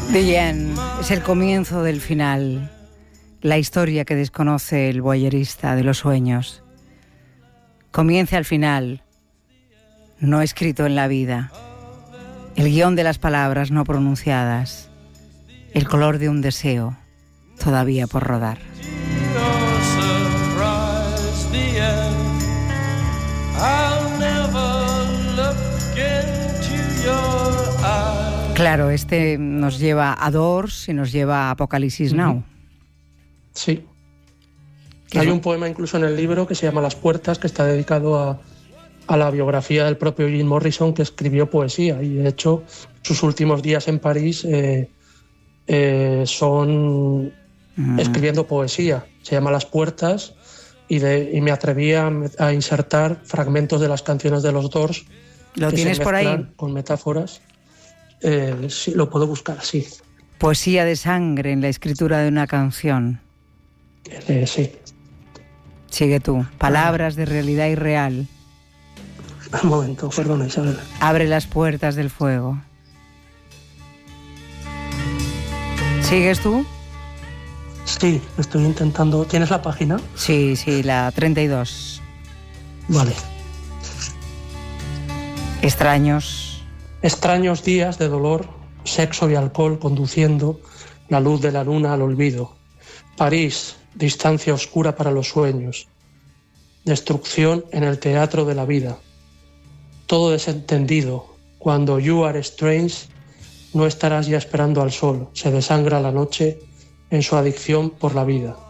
The End es el comienzo del final, la historia que desconoce el voyerista de los sueños. Comienza al final, no escrito en la vida, el guión de las palabras no pronunciadas, el color de un deseo todavía por rodar. Claro, este nos lleva a Doors y nos lleva a Apocalipsis Now. Sí. Hay un poema incluso en el libro que se llama Las Puertas, que está dedicado a la biografía del propio Jim Morrison, que escribió poesía, y de hecho sus últimos días en París son escribiendo poesía. Se llama Las Puertas, y me atreví a insertar fragmentos de las canciones de los Doors. ¿Lo tienes por ahí? Con metáforas. Sí, lo puedo buscar, sí. Poesía de sangre en la escritura de una canción. Sí. Sigue tú. Palabras de realidad irreal. Un momento, perdona, Isabel. Abre las puertas del fuego. ¿Sigues tú? Sí, estoy intentando. ¿Tienes la página? Sí, la 32. Vale. Extraños días de dolor, sexo y alcohol conduciendo la luz de la luna al olvido. París, distancia oscura para los sueños. Destrucción en el teatro de la vida. Todo desentendido. Cuando you are strange, no estarás ya esperando al sol. Se desangra la noche en su adicción por la vida.